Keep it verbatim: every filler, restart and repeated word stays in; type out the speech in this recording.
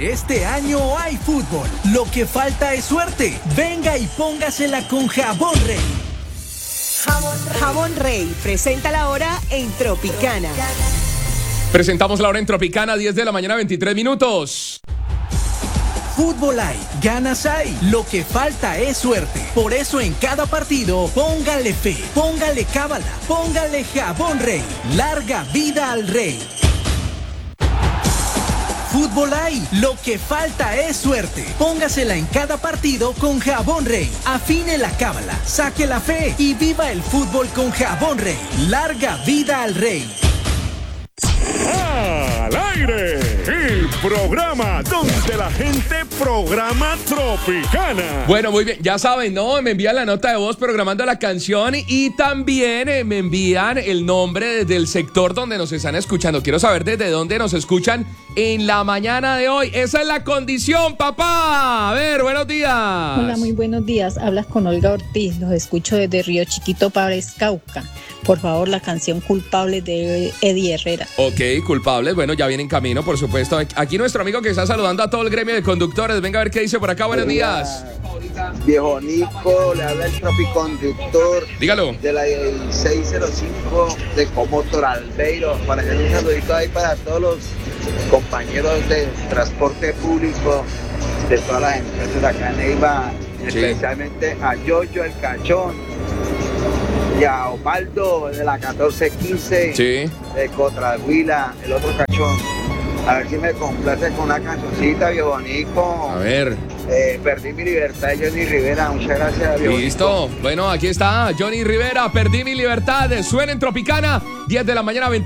Este año hay fútbol. Lo que falta es suerte. Venga y póngasela con Jabón Rey. Jabón Rey, Jabón Rey presenta la hora en Tropicana. Presentamos la hora en Tropicana, diez de la mañana, veintitrés minutos. Fútbol hay, ganas hay, lo que falta es suerte. Por eso en cada partido, póngale fe, póngale cábala, póngale Jabón Rey. Larga vida al Rey. Fútbol hay, lo que falta es suerte. Póngasela en cada partido con Jabón Rey. Afine la cábala, saque la fe y viva el fútbol con Jabón Rey. Larga vida al Rey. ¡Al aire! El programa donde la gente programa Tropicana. Bueno, muy bien, ya saben, ¿no? Me envían la nota de voz programando la canción y también eh, me envían el nombre del sector donde nos están escuchando. Quiero saber desde dónde nos escuchan en la mañana de hoy. Esa es la condición, papá. A ver, buenos días. Hola, muy buenos días. Hablas con Olga Ortiz. Los escucho desde Río Chiquito, Párez, Cauca. Por favor, la canción Culpable de Eddie Herrera. Ok, Culpables. Bueno, ya viene en camino, por supuesto. Aquí nuestro amigo que está saludando a todo el gremio de conductores. Venga a ver qué dice por acá. Buenos días. Viejo Nico, le habla el tropiconductor. Dígalo. De la dieciséis cero cinco de Comotor Albeiro. Para hacer un saludito ahí para todos los compañeros de transporte público de todas las empresas acá en Neiva, sí. Especialmente a Yoyo el Cachón y a Osvaldo de la catorce quince, sí. De Cotrahuila, el otro cachón. A ver si me complace con una cancioncita, viejo Nico. A ver. Eh, perdí mi libertad de Johnny Rivera. Muchas gracias, viejo Listo. Nico. Bueno, aquí está Johnny Rivera. Perdí mi libertad. Suena en Tropicana, diez de la mañana, veinte.